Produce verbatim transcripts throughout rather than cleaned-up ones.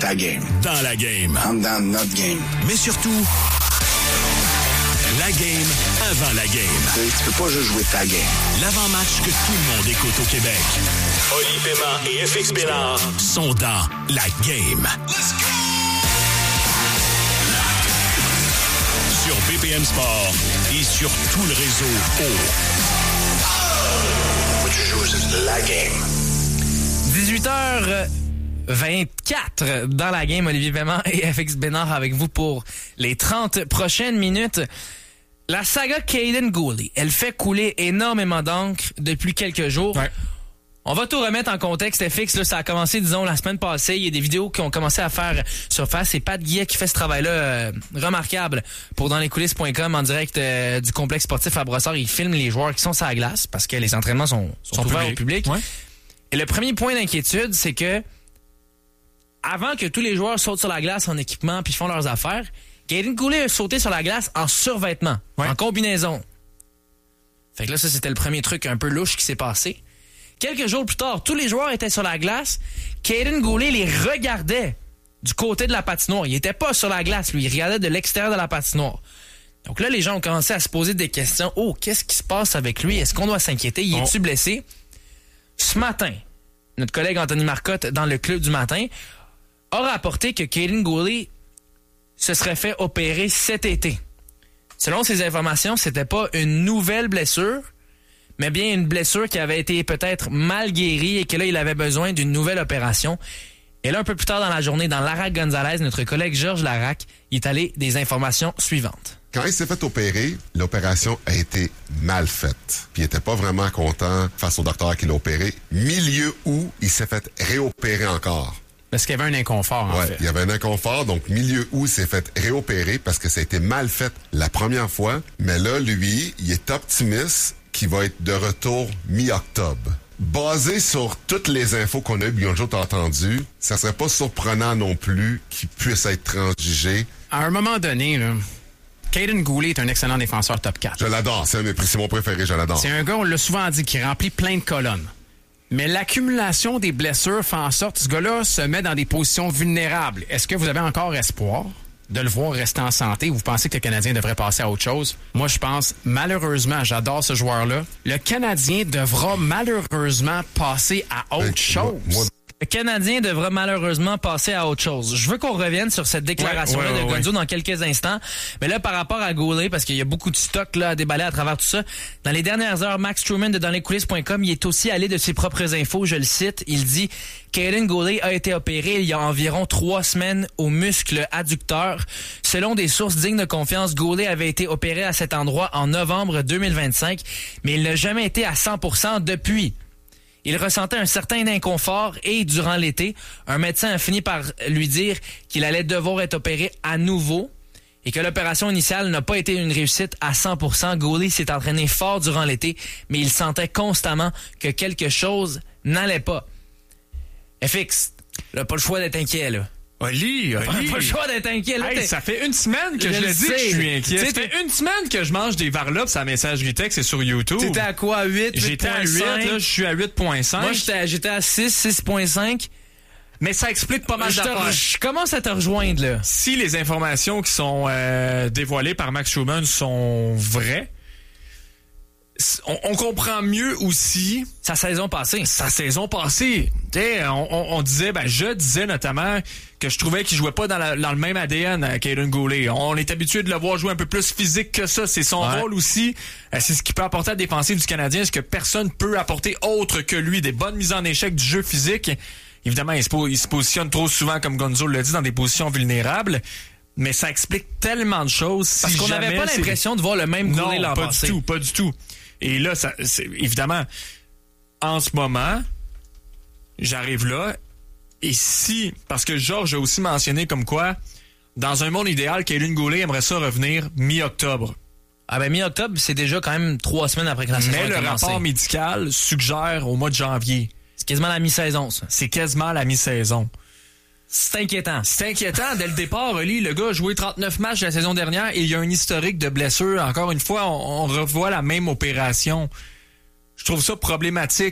ta game. Dans la game. I'm down notre game. Mais surtout, la game avant la game. Tu sais, tu peux pas juste jouer ta game. L'avant-match que tout le monde écoute au Québec. Oli Paiement et F X Bénard sont dans la game. Let's go! Sur B P M Sport et sur tout le réseau O. Faut que tu joues, c'est la game. dix-huit heures vingt-quatre dans la game. Olivier Paiement et F X Bénard avec vous pour les trente prochaines minutes. La saga Kaiden Guhle, elle fait couler énormément d'encre depuis quelques jours. Ouais. On va tout remettre en contexte, F X. Là, ça a commencé, disons, la semaine passée. Il y a des vidéos qui ont commencé à faire surface. C'est Pat Guillet qui fait ce travail-là euh, remarquable pour dans les coulisses point com en direct euh, du complexe sportif à Brossard. Il filme les joueurs qui sont sur la glace parce que les entraînements sont, sont, sont ouverts public. au public. Ouais. Et le premier point d'inquiétude, c'est que avant que tous les joueurs sautent sur la glace en équipement puis font leurs affaires, Kaiden Guhle a sauté sur la glace en survêtement, ouais. en combinaison. Fait que là, ça, c'était le premier truc un peu louche qui s'est passé. Quelques jours plus tard, tous les joueurs étaient sur la glace. Kaiden Guhle les regardait du côté de la patinoire. Il était pas sur la glace, lui. Il regardait de l'extérieur de la patinoire. Donc là, les gens ont commencé à se poser des questions. Oh, qu'est-ce qui se passe avec lui? Est-ce qu'on doit s'inquiéter? Il est-tu blessé? Ce matin, notre collègue Anthony Marcotte, dans le club du matin, a rapporté que Kaiden Guhle se serait fait opérer cet été. Selon ses informations, c'était pas une nouvelle blessure, mais bien une blessure qui avait été peut-être mal guérie et que là, il avait besoin d'une nouvelle opération. Et là, un peu plus tard dans la journée, dans Larac Gonzalez, notre collègue Georges Larac, il est allé des informations suivantes. Quand il s'est fait opérer, l'opération a été mal faite. Puis il était pas vraiment content face au docteur qui l'a opéré. Milieu où il s'est fait réopérer encore. Parce qu'il y avait un inconfort, en ouais, fait. Il y avait un inconfort, donc milieu où il s'est fait réopérer parce que ça a été mal fait la première fois. Mais là, lui, il est optimiste qu'il va être de retour mi-octobre. Basé sur toutes les infos qu'on a eues, bien sûr, t'as entendu, ça serait pas surprenant non plus qu'il puisse être transigé. À un moment donné, là, Kaiden Guhle est un excellent défenseur top quatre. Je l'adore, c'est, un, c'est mon préféré, je l'adore. C'est un gars, on l'a souvent dit, qui remplit plein de colonnes. Mais l'accumulation des blessures fait en sorte que ce gars-là se met dans des positions vulnérables. Est-ce que vous avez encore espoir de le voir rester en santé ou vous pensez que le Canadien devrait passer à autre chose? Moi, je pense, malheureusement, j'adore ce joueur-là. Le Canadien devra malheureusement passer à autre ben, chose. Moi, moi... Le Canadien devra malheureusement passer à autre chose. Je veux qu'on revienne sur cette déclaration-là ouais, ouais, de Gonzo ouais. dans quelques instants. Mais là, par rapport à Guhle, parce qu'il y a beaucoup de stock là, à déballer à travers tout ça, dans les dernières heures, Max Truman de dans les coulisses point com, il est aussi allé de ses propres infos. Je le cite. Il dit « Kaiden Guhle a été opéré il y a environ trois semaines au muscle adducteur. Selon des sources dignes de confiance, Guhle avait été opéré à cet endroit en novembre deux mille vingt-cinq, mais il n'a jamais été à cent pour cent depuis. » Il ressentait un certain inconfort et, durant l'été, un médecin a fini par lui dire qu'il allait devoir être opéré à nouveau et que l'opération initiale n'a pas été une réussite à cent pour cent. Guhle s'est entraîné fort durant l'été, mais il sentait constamment que quelque chose n'allait pas. F X, il n'a pas le choix d'être inquiet, là. Oli, Oli. Pas le choix d'être inquiet. Là, hey, ça fait une semaine que je, je le dis que je suis inquiet. Ça fait une semaine que je mange des varlopes sur la messagerie texte et sur YouTube. T'étais à quoi? À huit? J'étais à huit, là, je suis à huit virgule cinq. Moi, j'étais à, j'étais à six, six virgule cinq. Mais ça explique pas mal je d'affaires. Te, je commence à te rejoindre, là. Si les informations qui sont euh, dévoilées par Max Truman sont vraies, On, on comprend mieux aussi sa saison passée. Sa saison passée. On, on, on disait, ben je disais notamment que je trouvais qu'il jouait pas dans, la, dans le même A D N à Kaiden Guhle. On est habitué de le voir jouer un peu plus physique que ça. C'est son ouais. rôle aussi. C'est ce qui peut apporter à la défensive du Canadien. Ce que personne peut apporter autre que lui. Des bonnes mises en échec du jeu physique. Évidemment, il se, il se positionne trop souvent, comme Gonzo l'a dit, dans des positions vulnérables. Mais ça explique tellement de choses. Si Parce qu'on n'avait pas l'impression de voir le même Guhle l'an pas passé. du tout, pas du tout. Et là, ça, c'est, évidemment, en ce moment, j'arrive là, et si, parce que Georges a aussi mentionné comme quoi, dans un monde idéal, Kaiden Guhle aimerait ça revenir mi-octobre. Ah ben mi-octobre, c'est déjà quand même trois semaines après que la saison a commencé. Mais le rapport médical suggère au mois de janvier. C'est quasiment la mi-saison, ça. C'est quasiment la mi-saison. C'est inquiétant. C'est inquiétant. Dès le départ, Oli, le gars a joué trente-neuf matchs la saison dernière et il y a un historique de blessures. Encore une fois, on, on revoit la même opération. Je trouve ça problématique.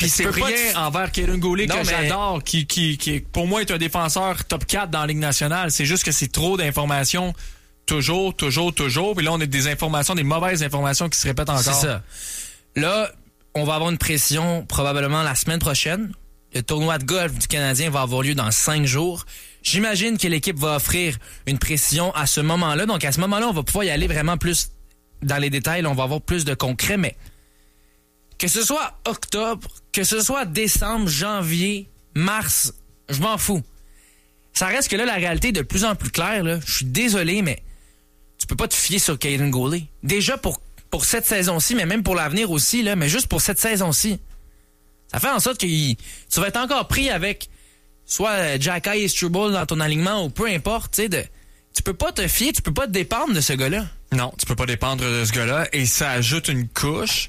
Puis c'est peux pas rien te- envers Kaiden Goulet que Non, mais- j'adore, qui, qui, qui, pour moi, est un défenseur top quatre dans la Ligue nationale. C'est juste que c'est trop d'informations, toujours, toujours, toujours. Puis là, on a des informations, des mauvaises informations qui se répètent encore. C'est ça. Là, on va avoir une pression probablement la semaine prochaine. Le tournoi de golf du Canadien va avoir lieu dans cinq jours. J'imagine que l'équipe va offrir une pression à ce moment-là. Donc, à ce moment-là, on va pouvoir y aller vraiment plus dans les détails. On va avoir plus de concret, mais que ce soit octobre, que ce soit décembre, janvier, mars, je m'en fous. Ça reste que là, la réalité est de plus en plus claire. Là. Je suis désolé, mais tu peux pas te fier sur Kaiden Goulet. Déjà pour, pour cette saison-ci, mais même pour l'avenir aussi, là, mais juste pour cette saison-ci. Ça fait en sorte que il- tu vas être encore pris avec soit Jacky et Struble dans ton alignement ou peu importe. Tu sais, de, tu peux pas te fier, tu peux pas te dépendre de ce gars-là. Non, tu peux pas dépendre de ce gars-là. Et ça ajoute une couche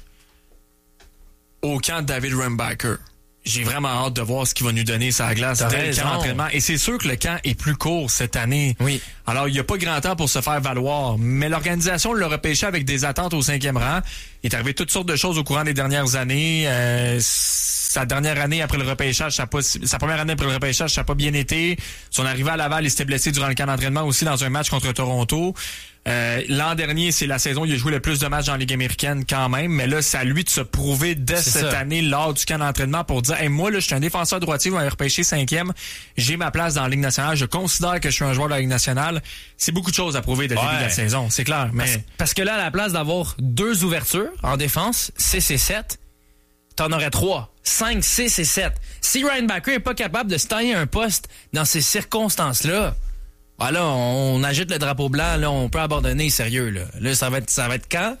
au camp de David Rumbacker. J'ai vraiment hâte de voir ce qu'il va nous donner sur la glace T'as dès le raison. camp d'entraînement. Et c'est sûr que le camp est plus court cette année. Oui. Alors, il n'y a pas grand temps pour se faire valoir. Mais l'organisation l'a repêché avec des attentes au cinquième rang. Il est arrivé toutes sortes de choses au courant des dernières années. Euh, sa dernière année après le repêchage, ça a pas, sa première année après le repêchage, ça n'a pas bien été. Son arrivée à Laval, il s'était blessé durant le camp d'entraînement aussi dans un match contre Toronto. Euh, l'an dernier, c'est la saison où il a joué le plus de matchs dans la Ligue américaine quand même, mais là, c'est à lui de se prouver dès C'est cette ça. année lors du camp d'entraînement pour dire hey, moi, là, je suis un défenseur droitier, vous m'avez repêché cinquième, j'ai ma place dans la Ligue nationale, je considère que je suis un joueur de la Ligue nationale. C'est beaucoup de choses à prouver dès le Ouais. début de la saison, c'est clair. Mais Parce, parce que là, à la place d'avoir deux ouvertures en défense, six et sept, t'en aurais trois. cinq, six et sept. Si Ryan Backer est pas capable de se tailler un poste dans ces circonstances-là, voilà, on, on agite le drapeau blanc, là, on peut abandonner, sérieux, là. Là, ça va être, ça va être quand?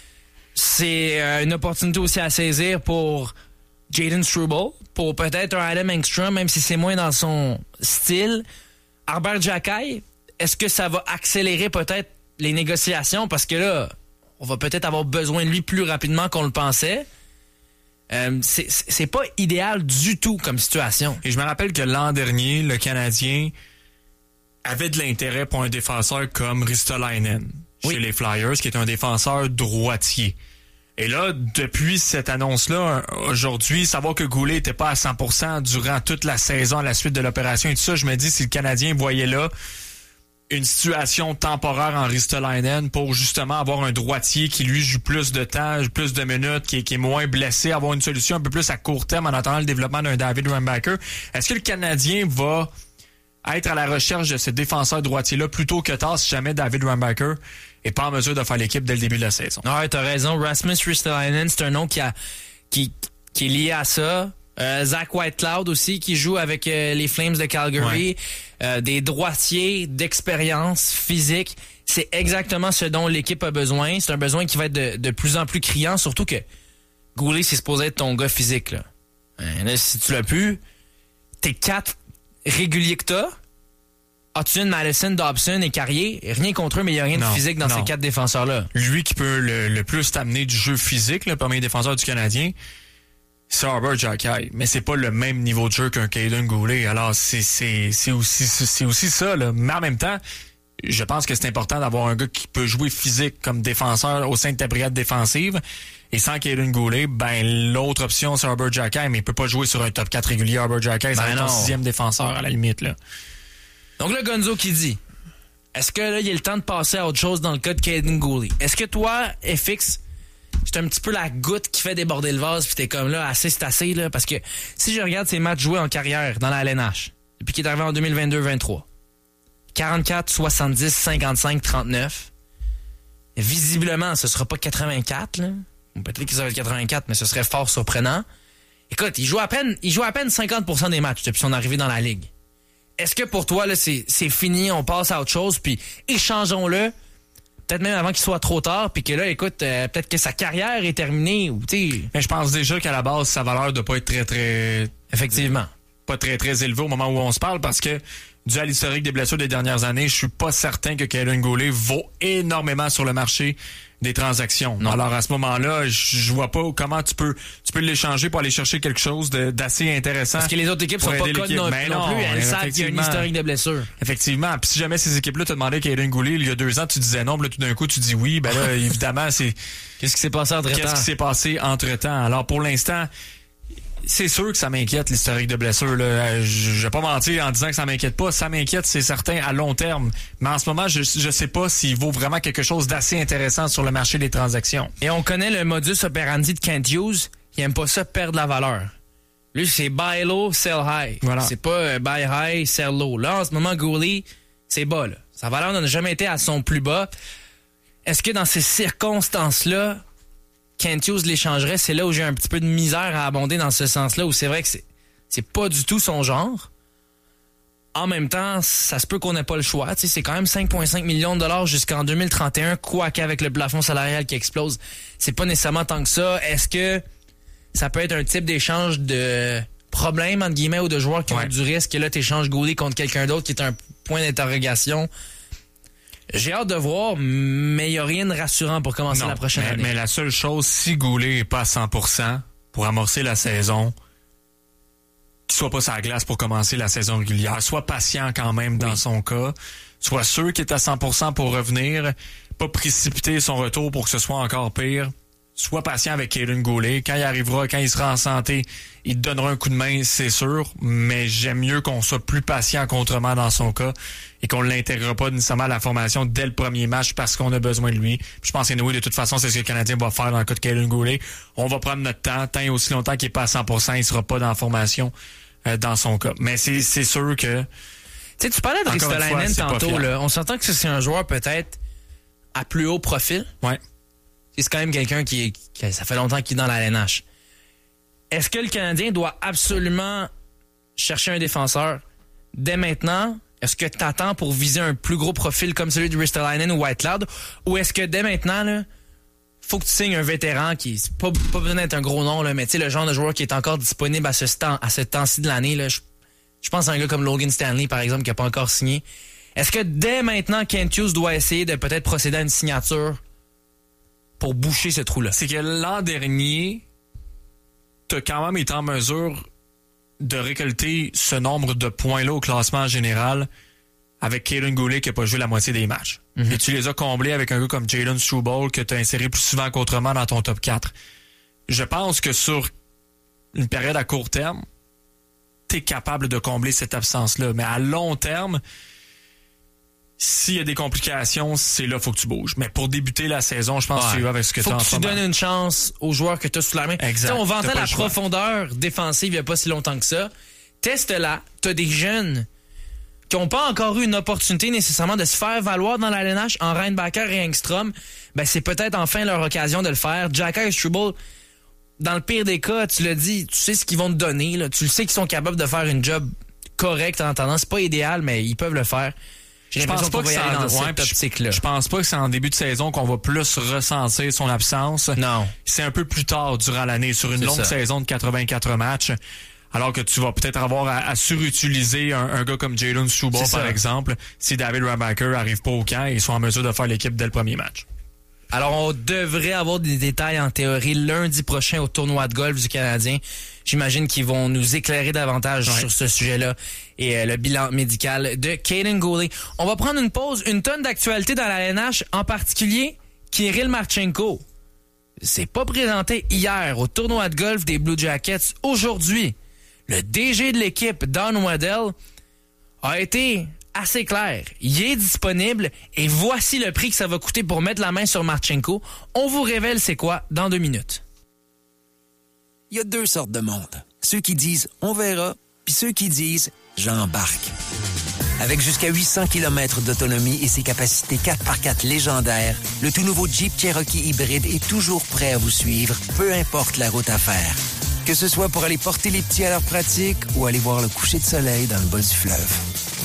C'est euh, une opportunité aussi à saisir pour Jaden Struble, pour peut-être un Adam Engstrom, même si c'est moins dans son style. Arbert Jacky, est-ce que ça va accélérer peut-être les négociations? Parce que là, on va peut-être avoir besoin de lui plus rapidement qu'on le pensait. Euh, c'est, c'est pas idéal du tout comme situation. Et je me rappelle que l'an dernier, le Canadien avait de l'intérêt pour un défenseur comme Ristolainen chez Oui. les Flyers, qui est un défenseur droitier. Et là, depuis cette annonce-là, aujourd'hui, savoir que Goulet n'était pas à cent pour cent durant toute la saison à la suite de l'opération et tout ça, je me dis si le Canadien voyait là une situation temporaire en Ristolainen pour justement avoir un droitier qui lui joue plus de temps, plus de minutes, qui est, qui est moins blessé, avoir une solution un peu plus à court terme en attendant le développement d'un David Rumbacker. Est-ce que le Canadien va être à la recherche de ce défenseur droitier-là plutôt que tard si jamais David Rumbacker est pas en mesure de faire l'équipe dès le début de la saison? Ouais, t'as raison. Rasmus Ristolainen, c'est un nom qui, a, qui, qui est lié à ça. Euh, Zach Whitecloud aussi, qui joue avec euh, les Flames de Calgary. Ouais. Euh, des droitiers d'expérience physique. C'est exactement ce dont l'équipe a besoin. C'est un besoin qui va être de, de plus en plus criant, surtout que Goulet, c'est supposé être ton gars physique. Là. Euh, là, si tu l'as plus, tes quatre réguliers que t'as, Hudson, Madison, Dobson et Carrier, rien contre eux, mais il n'y a rien Non, de physique dans non. ces quatre défenseurs-là. Lui qui peut le, le plus t'amener du jeu physique, le premier défenseur du Canadien, c'est Arbor Jacky, mais c'est pas le même niveau de jeu qu'un Kaiden Goulet. Alors c'est c'est c'est aussi c'est aussi ça là. Mais en même temps, je pense que c'est important d'avoir un gars qui peut jouer physique comme défenseur au sein de ta brigade défensive. Et sans Kaiden Goulet, ben l'autre option c'est Arbor Jacky, mais il peut pas jouer sur un top quatre régulier. Arbor Jacky, c'est Ben ton non. sixième défenseur à la limite là. Donc là, Gonzo qui dit, est-ce que là, il y a le temps de passer à autre chose dans le cas de Kaiden Goulet? Est-ce que toi, F X, c'est un petit peu la goutte qui fait déborder le vase pis t'es comme là, assez c'est assez, là? Parce que si je regarde ses matchs joués en carrière dans la L N H, depuis qu'il est arrivé en deux mille vingt-deux vingt-trois, quarante-quatre, soixante-dix, cinquante-cinq, trente-neuf, visiblement, ce sera pas quatre-vingt-quatre, là. Ou peut-être que ça va être quatre-vingt-quatre, mais ce serait fort surprenant. Écoute, il joue à peine, il joue à peine cinquante pour cent des matchs depuis son arrivée dans la Ligue. Est-ce que pour toi, là, c'est, c'est fini, on passe à autre chose, puis échangeons-le, peut-être même avant qu'il soit trop tard, puis que là, écoute, euh, peut-être que sa carrière est terminée, ou tu sais... Mais je pense déjà qu'à la base, sa valeur doit pas être très très Effectivement. pas très très élevé au moment où on se parle parce que dû à l'historique des blessures des dernières années, je suis pas certain que Kaiden Goulet vaut énormément sur le marché des transactions. Non. Alors à ce moment-là, je je vois pas comment tu peux tu peux l'échanger pour aller chercher quelque chose de- d'assez intéressant. Parce que les autres équipes pour sont pas aider connes l'équipe. non, Ben non plus. Elles savent qu'il y a un effectivement. historique de blessures. Effectivement. Puis si jamais ces équipes-là te demandaient Kaiden Goulet il y a deux ans, tu disais non, puis là tout d'un coup tu dis oui, ben là évidemment c'est Qu'est-ce qui s'est passé entre qu'est-ce temps? qui s'est passé entre-temps. Alors pour l'instant, c'est sûr que ça m'inquiète, l'historique de blessure. Là. Je, je vais pas mentir en disant que ça m'inquiète pas. Ça m'inquiète, c'est certain, à long terme. Mais en ce moment, je, je sais pas s'il vaut vraiment quelque chose d'assez intéressant sur le marché des transactions. Et on connaît le modus operandi de Kent Hughes. Il aime pas ça perdre la valeur. Lui, c'est buy low, sell high. Voilà. C'est pas euh, buy high, sell low. Là, en ce moment, Gooley, c'est bas. Là. Sa valeur n'a jamais été à son plus bas. Est-ce que dans ces circonstances-là, Kent Hughes l'échangerait? C'est là où j'ai un petit peu de misère à abonder dans ce sens-là, où c'est vrai que c'est, c'est pas du tout son genre. En même temps, ça se peut qu'on n'ait pas le choix. Tu sais, c'est quand même cinq virgule cinq millions de dollars jusqu'en deux mille trente et un, quoi qu'avec le plafond salarial qui explose, c'est pas nécessairement tant que ça. Est-ce que ça peut être un type d'échange de problème, entre guillemets, ou de joueurs qui ouais. ont du risque, et là, tu échanges Gooley contre quelqu'un d'autre qui est un point d'interrogation? J'ai hâte de voir, mais il n'y a rien de rassurant pour commencer non, la prochaine mais, année. Mais la seule chose, si Gooley n'est pas à cent pour cent pour amorcer la saison, qu'il soit pas sur la glace pour commencer la saison régulière, soit patient quand même dans oui. son cas, soit sûr qu'il est à cent pour cent pour revenir, pas précipiter son retour pour que ce soit encore pire. Sois patient avec Kaiden Gooley. Quand il arrivera, quand il sera en santé, il te donnera un coup de main, c'est sûr. Mais j'aime mieux qu'on soit plus patient qu'autrement dans son cas et qu'on ne l'intègre pas nécessairement à la formation dès le premier match parce qu'on a besoin de lui. Puis je pense que oui, de toute façon, c'est ce que le Canadien va faire dans le cas de Kaiden Gooley. On va prendre notre temps. Tant et aussi longtemps qu'il n'est pas à cent pour cent, il ne sera pas dans la formation euh, dans son cas. Mais c'est, c'est sûr que... Tu sais, tu parlais de Ristolainen tantôt. Là. On s'entend que c'est un joueur peut-être à plus haut profil. Ouais. C'est quand même quelqu'un qui, qui, ça fait longtemps qu'il est dans la L N H. Est-ce que le Canadien doit absolument chercher un défenseur dès maintenant? Est-ce que tu attends pour viser un plus gros profil comme celui de Ristolainen ou Whitecloud? Ou est-ce que dès maintenant, là, faut que tu signes un vétéran qui, c'est pas, pas besoin d'être un gros nom, là, mais tu sais, le genre de joueur qui est encore disponible à ce temps, à ce temps-ci de l'année, là, je, je pense à un gars comme Logan Stanley, par exemple, qui n'a pas encore signé. Est-ce que dès maintenant, Kent Hughes doit essayer de peut-être procéder à une signature pour boucher ce trou-là? C'est que l'an dernier, t'as quand même été en mesure de récolter ce nombre de points-là au classement général avec Kaiden Gooley qui n'a pas joué la moitié des matchs. Mm-hmm. Et tu les as comblés avec un gars comme Jalen Struble que tu as inséré plus souvent qu'autrement dans ton top quatre. Je pense que sur une période à court terme, t'es capable de combler cette absence-là. Mais à long terme, s'il y a des complications, c'est là qu'il faut que tu bouges. Mais pour débuter la saison, je pense ouais. que tu vas avec ce que tu as en ce moment. Faut que tu donnes une chance aux joueurs que tu as sous la main. Exact. T'sais, on vantait la profondeur défensive il n'y a pas si longtemps que ça. Teste-la. Tu as des jeunes qui n'ont pas encore eu une opportunité nécessairement de se faire valoir dans la L N H en Reinbacher et Engstrom. Ben, c'est peut-être enfin leur occasion de le faire. Jacka et Struble, dans le pire des cas, tu l'as dit, tu sais ce qu'ils vont te donner. Là. Tu le sais qu'ils sont capables de faire une job correcte en attendant. C'est pas idéal, mais ils peuvent le faire. Je pense pas que c'est en, ouais, je, je pense pas que c'est en début de saison qu'on va plus ressentir son absence. Non. C'est un peu plus tard durant l'année, sur une c'est longue ça. saison de quatre-vingt-quatre matchs. Alors que tu vas peut-être avoir à, à surutiliser un, un gars comme Jalen Struble, par ça. exemple, si David Reinbacher arrive pas au camp et ils sont en mesure de faire l'équipe dès le premier match. Alors, on devrait avoir des détails en théorie lundi prochain au tournoi de golf du Canadien. J'imagine qu'ils vont nous éclairer davantage ouais. sur ce sujet-là et euh, le bilan médical de Kaiden Gooley. On va prendre une pause, une tonne d'actualités dans la L N H, en particulier Kirill Marchenko. C'est pas présenté hier au tournoi de golf des Blue Jackets. Aujourd'hui, le D G de l'équipe, Don Waddell, a été assez clair. Il est disponible et voici le prix que ça va coûter pour mettre la main sur Marchenko. On vous révèle c'est quoi dans deux minutes. Il y a deux sortes de monde. Ceux qui disent « on verra » puis ceux qui disent « j'embarque ». Avec jusqu'à huit cents kilomètres d'autonomie et ses capacités quatre par quatre légendaires, le tout nouveau Jeep Cherokee hybride est toujours prêt à vous suivre, peu importe la route à faire. Que ce soit pour aller porter les petits à leur pratique ou aller voir le coucher de soleil dans le bas du fleuve.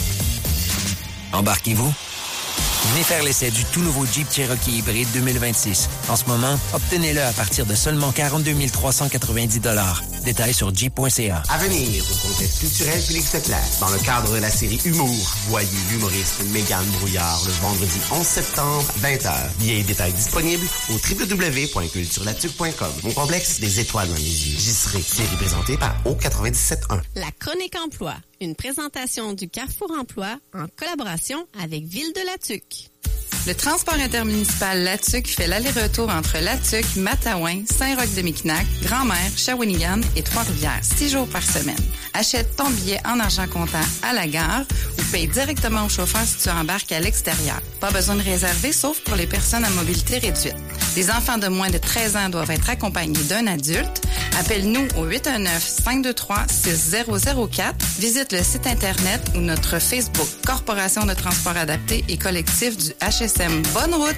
Embarquez-vous. Venez faire l'essai du tout nouveau Jeep Cherokee hybride deux mille vingt-six. En ce moment, obtenez-le à partir de seulement quarante-deux mille trois cent quatre-vingt-dix dollars. Détails sur jeep point c a. À venir, au contexte culturel Félix Leclerc, dans le cadre de la série Humour, voyez l'humoriste Mégane Brouillard le vendredi onze septembre, vingt heures. Billets et détails disponibles au w w w point culture la tuque point com. Mon complexe, des étoiles dans les yeux. J'y serai. Série présentée par O quatre-vingt-dix-sept un. La Chronique Emploi, une présentation du Carrefour Emploi en collaboration avec Ville de la Tuque. Le transport intermunicipal Latuc fait l'aller-retour entre Latuc, Matawin, Saint-Roch-de-Miquinac, Grand-Mère, Shawinigan et Trois-Rivières, six jours par semaine. Achète ton billet en argent comptant à la gare ou paye directement au chauffeur si tu embarques à l'extérieur. Pas besoin de réserver, sauf pour les personnes à mobilité réduite. Les enfants de moins de treize ans doivent être accompagnés d'un adulte. Appelle-nous au huit un neuf, cinq deux trois, six zéro zéro quatre. Visite le site Internet ou notre Facebook Corporation de transport adapté et collectif du H S M. Bonne route!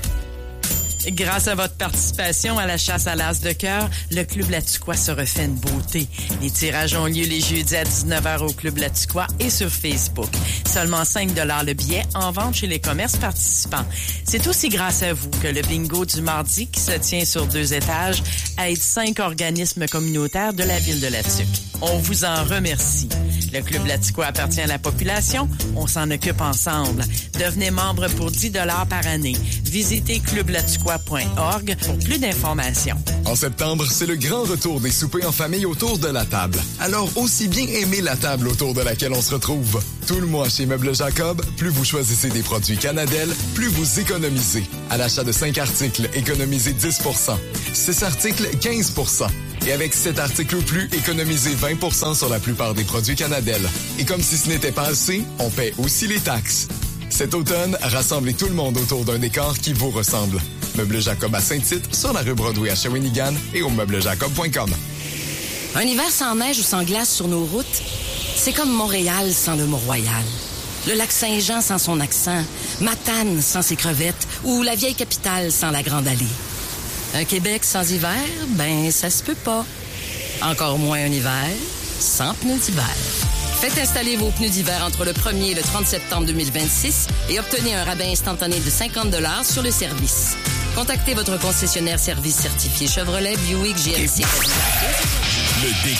Grâce à votre participation à la chasse à l'as de cœur, le Club Latuquois se refait une beauté. Les tirages ont lieu les jeudis à dix-neuf heures au Club Latuquois et sur Facebook. Seulement cinq dollars le billet en vente chez les commerces participants. C'est aussi grâce à vous que le bingo du mardi, qui se tient sur deux étages, aide cinq organismes communautaires de la ville de Latuc. On vous en remercie. Le Club Latuquois appartient à la population. On s'en occupe ensemble. Devenez membre pour dix dollars par année. Visitez club latuquois point org pour plus d'informations. En septembre, c'est le grand retour des soupers en famille autour de la table. Alors, aussi bien aimer la table autour de laquelle on se retrouve. Tout le mois chez Meubles Jacob, plus vous choisissez des produits Canadel, plus vous économisez. À l'achat de cinq articles, économisez dix pour cent. six articles, quinze pour cent. Et avec sept articles ou plus, économisez vingt pour cent sur la plupart des produits Canadel. Et comme si ce n'était pas assez, on paie aussi les taxes. Cet automne, rassemblez tout le monde autour d'un décor qui vous ressemble. Meubles Jacob à Saint-Tite, sur la rue Broadway à Shawinigan et au meubles jacob point com. Un hiver sans neige ou sans glace sur nos routes, c'est comme Montréal sans le Mont-Royal. Le lac Saint-Jean sans son accent, Matane sans ses crevettes ou la vieille capitale sans la Grande Allée. Un Québec sans hiver, ben ça se peut pas. Encore moins un hiver sans pneus d'hiver. Faites installer vos pneus d'hiver entre le premier et le trente septembre deux mille vingt-six et obtenez un rabais instantané de cinquante dollars sur le service. Contactez votre concessionnaire service certifié Chevrolet, Buick, G M C. Le